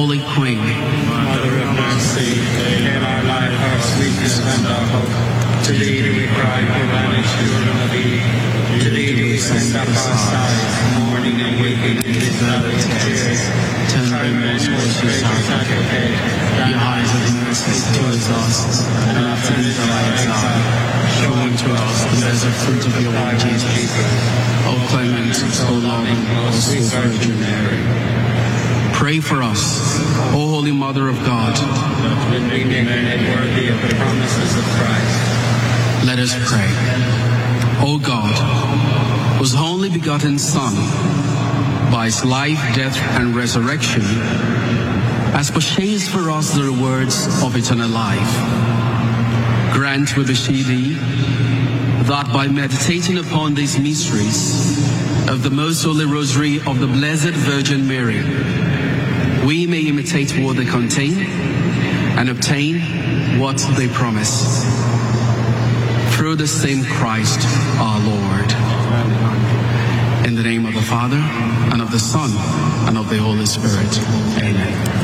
Holy Queen, Mother of mercy, hail our life, our sweetness, and our hope. To thee do we cry, poor banished children of Eve. To thee do we send up our sighs, mourning and weeping in these valley tears. turn thy mercy advocate, thy eyes of mercy towards us, and after our exile, show unto us the blessed fruit of your womb, Jesus. O clement, O loving, O sweet Virgin Mary. Pray for us, O Holy Mother of God, that we may be made worthy of the promises of Christ. Let us pray. O God, whose only begotten Son, by his life, death, and resurrection, has purchased for us the rewards of eternal life, grant, we beseech thee, that by meditating upon these mysteries of the most holy rosary of the Blessed Virgin Mary, we may imitate what they contain and obtain what they promise. Through the same Christ our Lord. In the name of the Father, and of the Son, and of the Holy Spirit. Amen.